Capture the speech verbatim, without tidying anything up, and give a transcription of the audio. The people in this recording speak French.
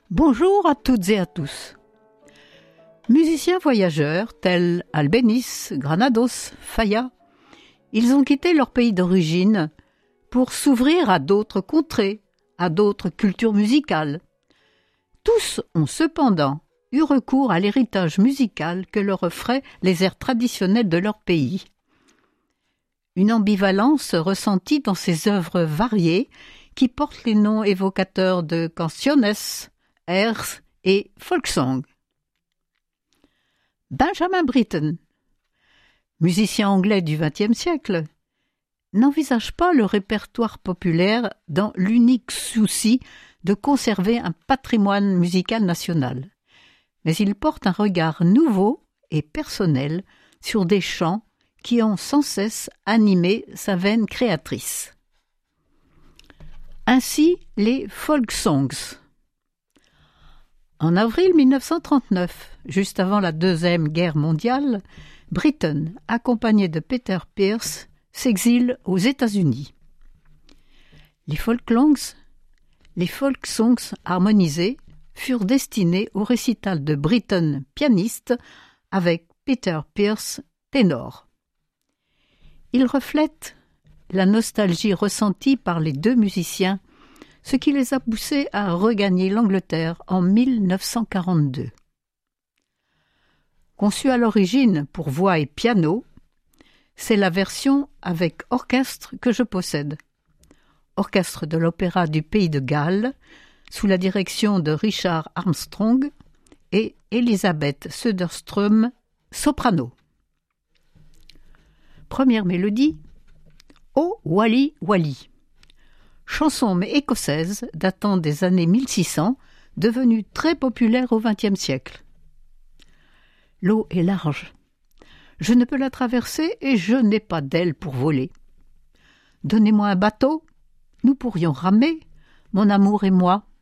Bonjour à toutes et à tous. Musiciens voyageurs tels Albéniz, Granados, Falla, ils ont quitté leur pays d'origine pour s'ouvrir à d'autres contrées, à d'autres cultures musicales. Tous ont cependant eu recours à l'héritage musical que leur offraient les airs traditionnels de leur pays. Une ambivalence ressentie dans ces œuvres variées qui portent les noms évocateurs de canciones, airs et folksong. Benjamin Britten, musicien anglais du vingtième siècle, n'envisage pas le répertoire populaire dans l'unique souci de conserver un patrimoine musical national, mais il porte un regard nouveau et personnel sur des chants qui ont sans cesse animé sa veine créatrice. Ainsi les folk songs. En avril mille neuf cent trente-neuf, juste avant la Deuxième Guerre mondiale, Britten, accompagné de Peter Pears, s'exile aux États-Unis. Les folksongs, les folk songs harmonisés, furent destinés au récital de Britten, pianiste, avec Peter Pears, ténor. Ils reflètent la nostalgie ressentie par les deux musiciens, ce qui les a poussés à regagner l'Angleterre en mille neuf cent quarante-deux. Conçu à l'origine pour voix et piano, c'est la version avec orchestre que je possède. Orchestre de l'Opéra du Pays de Galles, sous la direction de Richard Armstrong et Elisabeth Söderström, soprano. Première mélodie, Oh Wally Wally. Chanson écossaise datant des années mille six cents, devenue très populaire au vingtième siècle. L'eau est large. Je ne peux la traverser et je n'ai pas d'aile pour voler. Donnez-moi un bateau, nous pourrions ramer, mon amour et moi.